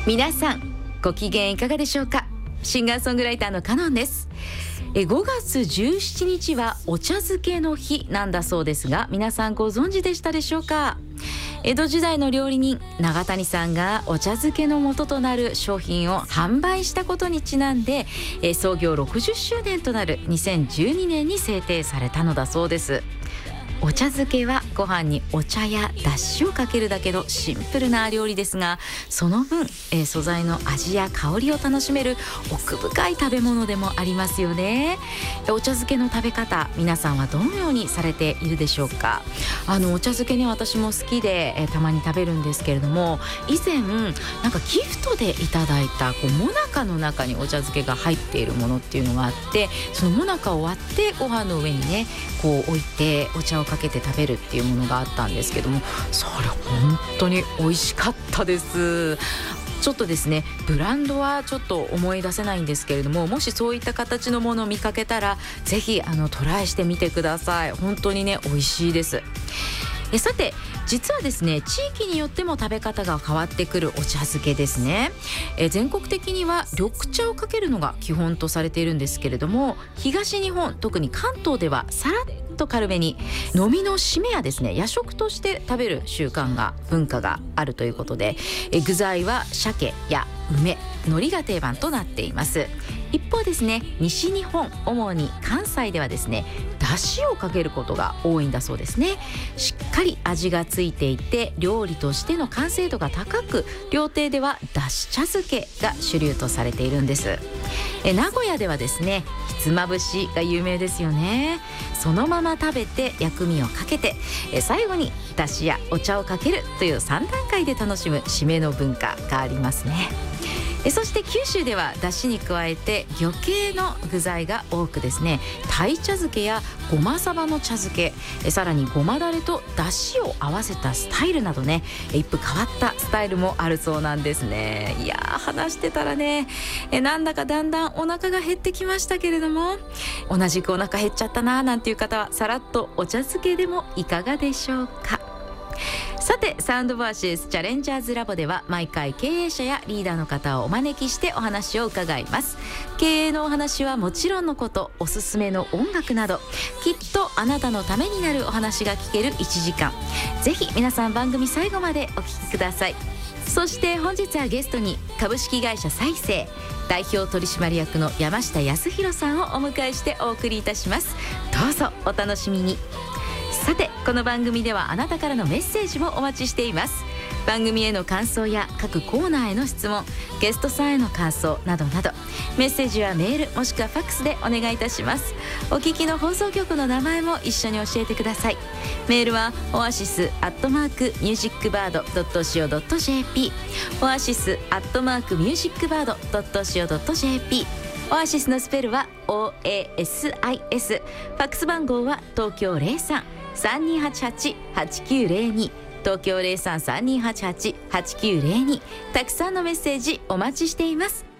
皆さんご機嫌いかがでしょうか。シンガーソングライターのカノンです。5月17日はお茶漬けの日なんだそうですが、皆さんご存知でしたでしょうか。江戸時代の料理人永谷さんがお茶漬けの元となる商品を販売したことにちなんで、創業60周年となる2012年に制定されたのだそうです。お茶漬けはご飯にお茶やだしをかけるだけのシンプルな料理ですが、その分、素材の味や香りを楽しめる奥深い食べ物でもありますよね。お茶漬けの食べ方、皆さんはどのようにされているでしょうか。お茶漬けね、私も好きで、たまに食べるんですけれども、以前なんかギフトでいただいたもなかの中にお茶漬けが入っているものっていうのがあって、そのもなかを割ってご飯の上にね置いてお茶をかけて食べるっていうものがあったんですけども、それ本当に美味しかったです。ちょっとですね、ブランドはちょっと思い出せないんですけれども、もしそういった形のものを見かけたらぜひトライしてみてください。本当にね美味しいです。さて、実はですね、地域によっても食べ方が変わってくるお茶漬けですね。全国的には緑茶をかけるのが基本とされているんですけれども、東日本、特に関東ではさらっと軽めに飲みの締めやですね、夜食として食べる文化があるということで、具材は鮭や梅、海苔が定番となっています。一方ですね、西日本、主に関西ではですね、だしをかけることが多いんだそうですね。しっかり味がついていて、料理としての完成度が高く、料亭ではだし茶漬けが主流とされているんです。名古屋ではですね、ひつまぶしが有名ですよね。そのまま食べて薬味をかけて、最後にだしやお茶をかけるという3段階で楽しむ締めの文化がありますね。そして九州ではだしに加えて魚系の具材が多くですね、鯛茶漬けやごまさばの茶漬け、さらにごまだれとだしを合わせたスタイルなどね、一風変わったスタイルもあるそうなんですね。いやー、話してたらね、なんだかだんだんお腹が減ってきましたけれども、同じくお腹減っちゃったなーなんていう方は、さらっとお茶漬けでもいかがでしょうか。さて、サウンドバーシスチャレンジャーズラボでは毎回経営者やリーダーの方をお招きしてお話を伺います。経営のお話はもちろんのこと、おすすめの音楽など、きっとあなたのためになるお話が聞ける1時間、ぜひ皆さん番組最後までお聞きください。そして本日はゲストに株式会社サイセイ代表取締役の山下康弘さんをお迎えしてお送りいたします。どうぞお楽しみに。さて、この番組ではあなたからのメッセージもお待ちしています。番組への感想や各コーナーへの質問、ゲストさんへの感想などなど、メッセージはメールもしくはファックスでお願いいたします。お聞きの放送局の名前も一緒に教えてください。メールはoasis@musicbird.co.jp、 oasis@musicbird.co.jp。 オアシスのスペルは OASIS。 ファックス番号は東京03-3288-8902、東京03-3288-8902。たくさんのメッセージお待ちしています。